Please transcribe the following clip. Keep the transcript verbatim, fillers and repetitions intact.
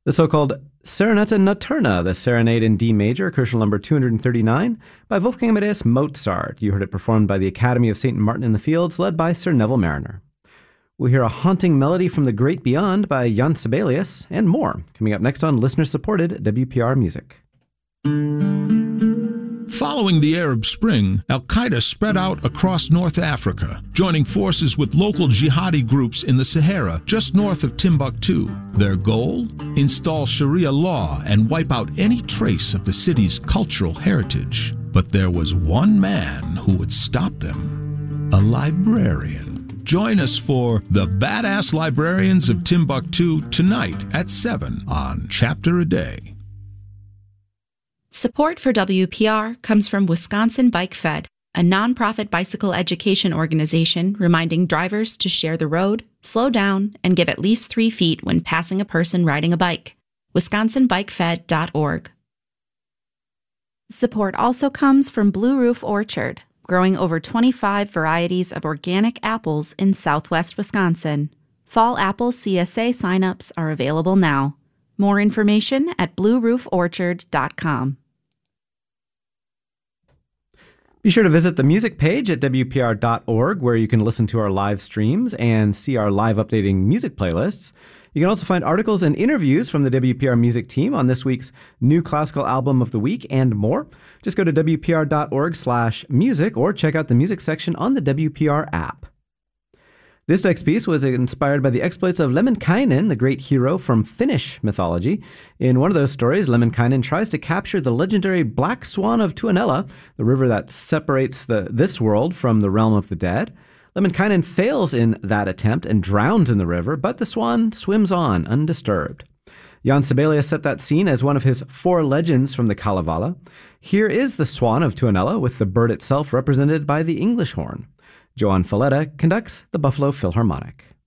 The so-called Serenata Notturna, the Serenade in D major, commercial number two hundred thirty-nine, by Wolfgang Amadeus Mozart. You heard it performed by the Academy of Saint Martin in the Fields, led by Sir Neville Marriner. We'll hear a haunting melody from the Great Beyond by Jan Sibelius, and more, coming up next on listener-supported W P R Music. Following the Arab Spring, al-Qaeda spread out across North Africa, joining forces with local jihadi groups in the Sahara just north of Timbuktu. Their goal? Install Sharia law and wipe out any trace of the city's cultural heritage. But there was one man who would stop them: a librarian. Join us for The Badass Librarians of Timbuktu tonight at seven on Chapter a Day. Support for W P R comes from Wisconsin Bike Fed, a nonprofit bicycle education organization reminding drivers to share the road, slow down, and give at least three feet when passing a person riding a bike. wisconsin bike fed dot org. Support also comes from Blue Roof Orchard, growing over twenty-five varieties of organic apples in southwest Wisconsin. Fall apple C S A signups are available now. More information at blue roof orchard dot com. Be sure to visit the music page at W P R dot org, where you can listen to our live streams and see our live updating music playlists. You can also find articles and interviews from the W P R music team on this week's new classical album of the week and more. Just go to W P R dot org slash music or check out the music section on the W P R app. This next piece was inspired by the exploits of Lemminkainen, the great hero from Finnish mythology. In one of those stories, Lemminkainen tries to capture the legendary Black Swan of Tuonela, the river that separates the, this world from the realm of the dead. Lemminkainen fails in that attempt and drowns in the river, but the swan swims on undisturbed. Jan Sibelius set that scene as one of his four legends from the Kalevala. Here is the Swan of Tuonela, with the bird itself represented by the English horn. Johan Falletta conducts the Buffalo Philharmonic.